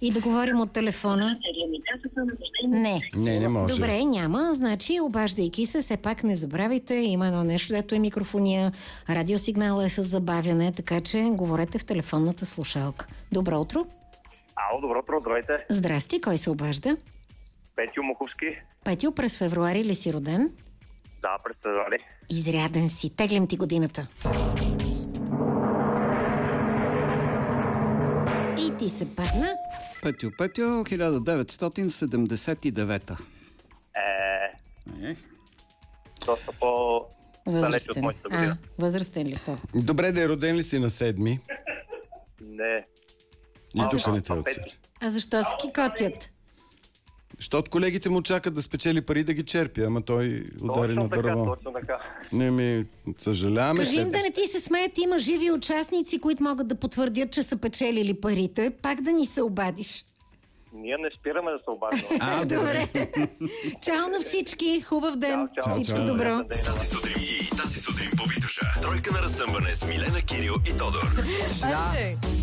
и да говорим от телефона? Не може. Добре, няма. Значи, обаждайки се, все пак не забравяйте, има едно нещо, дето е микрофония, радиосигнала е с забавяне, така че говорете в телефонната слушалка. Добро утро. Ало, добро утро, здравейте. Здрасти, кой се обажда? Петю Муховски. Петю, през февруари ли си роден? Да, през февруари. Изряден си. Теглим ти годината. И ти се падна. Петю, 1979. Доста по-далеч от моята година. Възрастен ли по? Добре, да е роден ли си на 7? Не. И тук не те оцели. А защо си кикотят? Защото колегите му чакат да спечели пари да ги черпи, ама той удари на дърво. Точно така. Не съжаляваме. Кажи им да не ти се смеят, има живи участници, които могат да потвърдят, че са печелили парите. Пак да ни се обадиш. Ние не спираме да се обаждаме. Добре. Чао на всички. Хубав ден. Чао. Всичко добро. Тази сутрин по Витоша. Тройка на разсъмване с Милена, Кирил и Тодор.